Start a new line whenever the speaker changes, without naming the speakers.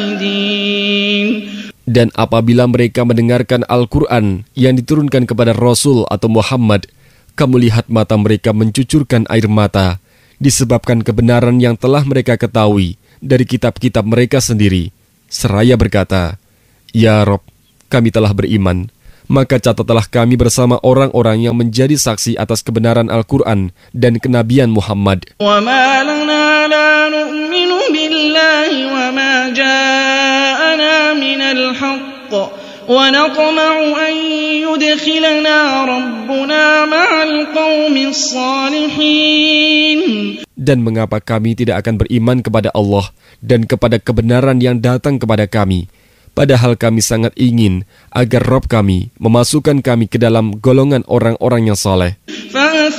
Dan apabila mereka mendengarkan Al-Quran yang diturunkan kepada Rasul atau Muhammad, kamu lihat mata mereka mencucurkan air mata, disebabkan kebenaran yang telah mereka ketahui dari kitab-kitab mereka sendiri. Seraya berkata, "Ya Rob, kami telah beriman, maka catatlah kami bersama orang-orang yang menjadi saksi atas kebenaran Al-Quran dan kenabian Muhammad."
وَمَا لَنَا لَا نُؤْمِنُ بِاللَّهِ وَمَا جَاءَنَا مِنَ الْحَقِّ وَنَطْمَعُ أَن يُدْخِلَنَا رَبُّنَا مَعَ الْقَوْمِ الصَّالِحِينَ.
Dan mengapa kami tidak akan beriman kepada Allah dan kepada kebenaran yang datang kepada kami, padahal kami sangat ingin agar Rabb kami memasukkan kami ke dalam golongan orang-orang yang saleh.